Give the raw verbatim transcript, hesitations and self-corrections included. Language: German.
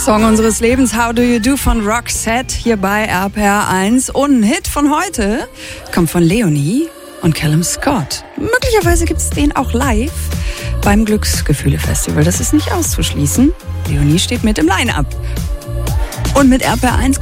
Song unseres Lebens, How Do You Do von Roxette, hier bei R P R eins. Und ein Hit von heute kommt von Leonie und Callum Scott. Möglicherweise gibt es den auch live beim Glücksgefühle-Festival. Das ist nicht auszuschließen. Leonie steht mit im Line-Up. Und mit R P R eins